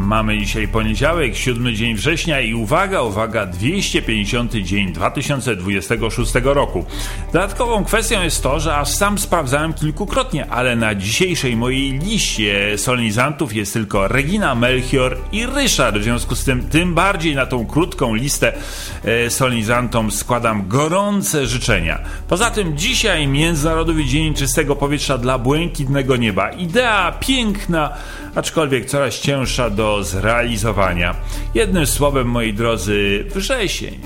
Mamy dzisiaj poniedziałek, 7 dzień września i uwaga, 250 dzień 2026 roku. Dodatkową kwestią jest to, że aż sam sprawdzałem kilkukrotnie, ale na dzisiejszej mojej liście solenizantów jest tylko Regina, Melchior i Ryszard. W związku z tym bardziej na tą krótką listę solenizantom składam gorące życzenia. Poza tym dzisiaj Międzynarodowy Dzień Czystego Powietrza dla błękitnego nieba. Idea piękna, aczkolwiek coraz cięższa do zrealizowania. Jednym słowem, moi drodzy, wrzesień.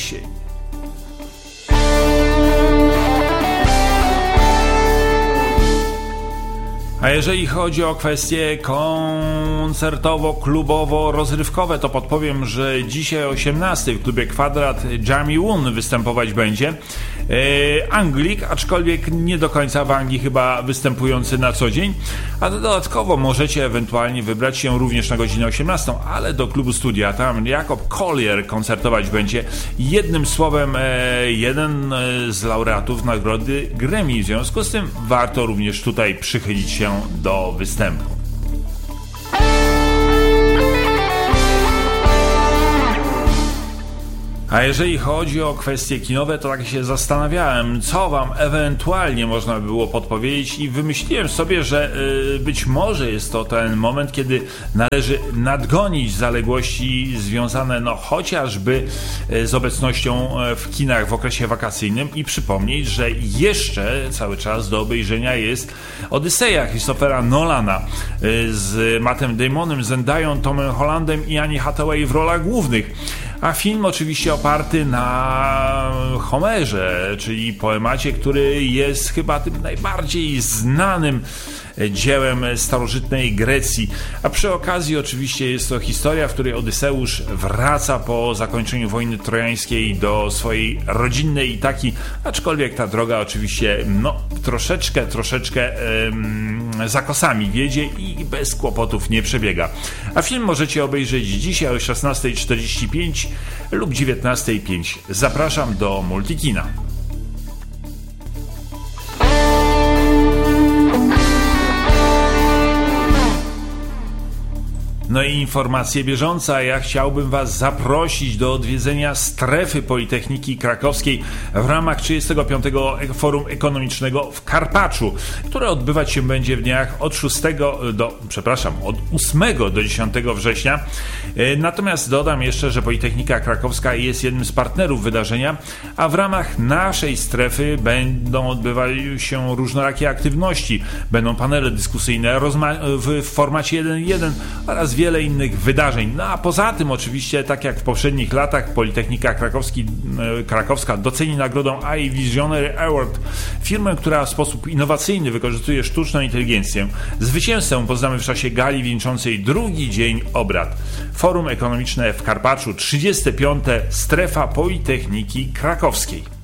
A jeżeli chodzi o kwestie koncertowo-klubowo-rozrywkowe, to podpowiem, że dzisiaj o 18 w klubie Kwadrat Jamie Woon występować będzie. Anglik, aczkolwiek nie do końca w Anglii chyba występujący na co dzień, a dodatkowo możecie ewentualnie wybrać się również na godzinę 18, ale do klubu studia, tam Jakob Collier koncertować będzie. Jednym słowem, jeden z laureatów nagrody Grammy, w związku z tym warto również tutaj przychylić się do występu. A jeżeli chodzi o kwestie kinowe, to tak się zastanawiałem, co wam ewentualnie można by było podpowiedzieć i wymyśliłem sobie, że być może jest to ten moment, kiedy należy nadgonić zaległości związane chociażby z obecnością w kinach w okresie wakacyjnym i przypomnieć, że jeszcze cały czas do obejrzenia jest Odyseja Christophera Nolana z Mattem Damonem, Zendają, Tomem Hollandem i Annie Hathaway w rolach głównych. A film oczywiście oparty na Homerze, czyli poemacie, który jest chyba tym najbardziej znanym dziełem starożytnej Grecji. A przy okazji oczywiście jest to historia, w której Odyseusz wraca po zakończeniu wojny trojańskiej do swojej rodzinnej Itaki, aczkolwiek ta droga oczywiście troszeczkę za kosami wiedzie i bez kłopotów nie przebiega. A film możecie obejrzeć dzisiaj o 16:45 lub 19:05. Zapraszam do Multikina. No i informacje bieżące, ja chciałbym was zaprosić do odwiedzenia strefy Politechniki Krakowskiej w ramach 35. Forum Ekonomicznego w Karpaczu, które odbywać się będzie w dniach od 8 do 10 września. Natomiast dodam jeszcze, że Politechnika Krakowska jest jednym z partnerów wydarzenia, a w ramach naszej strefy będą odbywały się różnorakie aktywności. Będą panele dyskusyjne w formacie 1:1 oraz wiele innych wydarzeń. No a poza tym oczywiście, tak jak w poprzednich latach, Politechnika Krakowska doceni nagrodą iVisionary Award firmę, która w sposób innowacyjny wykorzystuje sztuczną inteligencję. Zwycięzcę poznamy w czasie gali wieńczącej drugi dzień obrad. Forum Ekonomiczne w Karpaczu, 35. Strefa Politechniki Krakowskiej.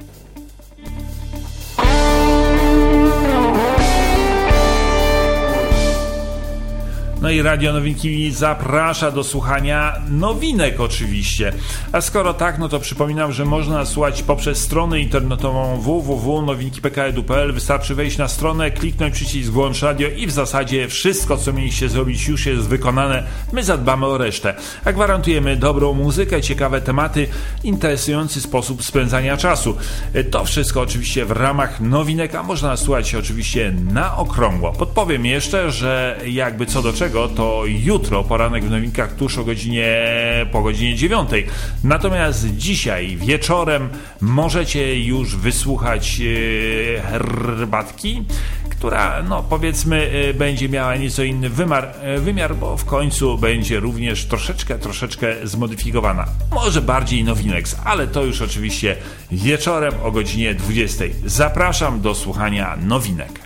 No i Radio Nowinki zaprasza do słuchania nowinek oczywiście. A skoro tak, no to przypominam, że można słuchać poprzez stronę internetową www.nowinki.pk.edu.pl. Wystarczy wejść na stronę, kliknąć przycisk włącz radio i w zasadzie wszystko, co mieliście zrobić, już jest wykonane. My zadbamy o resztę. A gwarantujemy dobrą muzykę, ciekawe tematy, interesujący sposób spędzania czasu. To wszystko oczywiście w ramach nowinek, a można słuchać oczywiście na okrągło. Podpowiem jeszcze, że jakby co do czego, to jutro poranek w nowinkach tuż po godzinie 9. Natomiast dzisiaj wieczorem możecie już wysłuchać herbatki, która powiedzmy będzie miała nieco inny wymiar, bo w końcu będzie również troszeczkę zmodyfikowana. Może bardziej nowinek, ale to już oczywiście wieczorem o godzinie 20. Zapraszam do słuchania nowinek.